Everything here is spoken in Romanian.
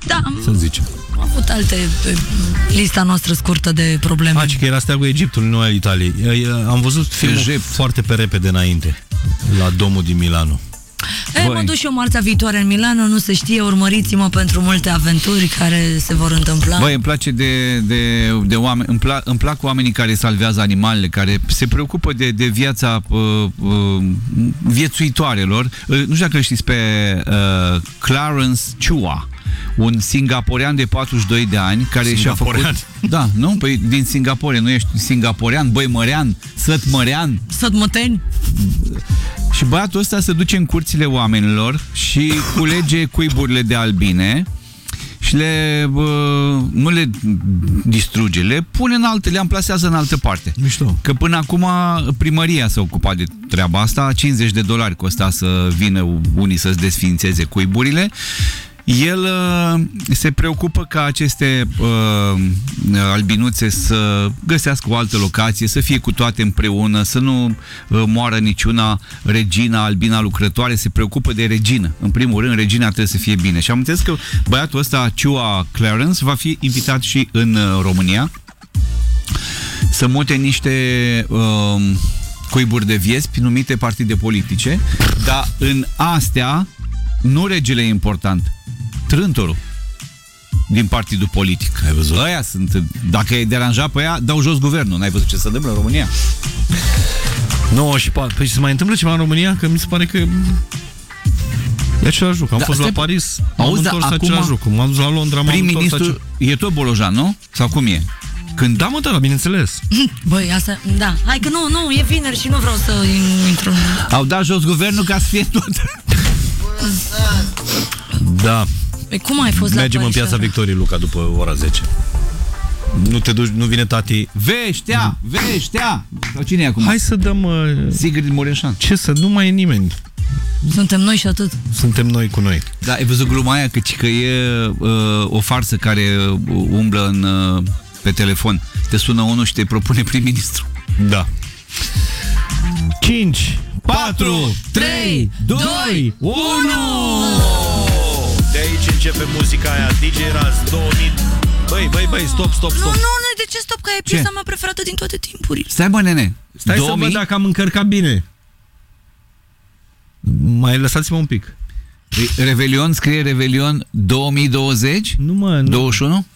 Da, să zicem. Am avut alte pe lista noastră scurtă de probleme. Că era Steagul Egiptului, nu al Italiei. Am văzut filmul foarte pe repede înainte, la Domul din Milano. Mă duc și eu marțea viitoare în Milano, nu se știe, urmăriți-mă pentru multe aventuri care se vor întâmpla. Băi, îmi place de oameni, îmi plac oamenii care salvează animalele, care se preocupă de viața viețuitoarelor. Nu știu dacă știți pe Clarence Chua, un singaporean de 42 de ani care și-a făcut... Da, nu? Păi din Singapore, nu ești singaporean, băimărean, sătmărean. Sătmăteni. Și băiatul ăsta se duce în curțile oamenilor și culege cuiburile de albine și nu le distruge, le pune le amplasează în altă parte. Mișto. Că până acum primăria s-a ocupat de treaba asta, $50 costa să vină unii să-ți desființeze cuiburile. El se preocupă ca aceste albinuțe să găsească o altă locație, să fie cu toate împreună, să nu moară niciuna. Regina, albina lucrătoare, se preocupă de regină. În primul rând, regina trebuie să fie bine. Și am înțeles că băiatul ăsta, Chua Clarence, va fi invitat și în România să mute niște cuiburi de viespi numite partide politice, dar în astea nu regele e important, trântorul din partidul politic. Ai văzut? Ăia sunt, dacă e deranjat pe ea, dau jos guvernul. N-ai văzut ce se întâmplă în România? 94. Păi se mai întâmplă ceva în România? Că mi se pare că e același lucru. Am fost la Paris, m-am întors același lucru. M-am dus la Londra, prim-ministru e tot Bolojan, nu? Sau cum e? Când... Da, mă, da, bineînțeles. Băi, asta, da. Hai că nu, e vineri și nu vreau să intru. Au dat jos guvernul ca să fie tot. Da. Păi cum ai fost Mergem în Piața Victoriei, Luca, după ora 10. Nu te duci, nu vine tati. Veștea! Sau cine e acum? Hai să dăm... Sigrid Mureșan. Ce să... Nu mai e nimeni. Suntem noi și atât. Suntem noi cu noi. Da, ai văzut gluma aia că e o farsă care umblă pe telefon. Te sună unul și te propune prim-ministru. Da. 5, 4, 3, 2, 1! De aici începe muzica aia. DJ Raz 2000. Băi, stop. Nu, de ce stop? Că e piesa mea preferată din toate timpurile. Stai, bă, nene. Stai 2000? Să văd dacă am încărcat bine. Mai lăsați-mă un pic. Revelion, scrie Revelion 2020? Nu, mă, nu. 21?